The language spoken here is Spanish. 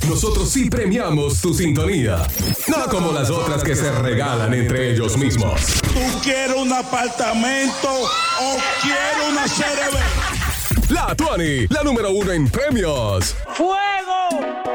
nosotros sí premiamos tu sintonía. No como las otras que se regalan entre ellos mismos. ¿Tú quieres un apartamento o quieres una CRB? La Tuani, la número 1 en premios. ¡Fuego!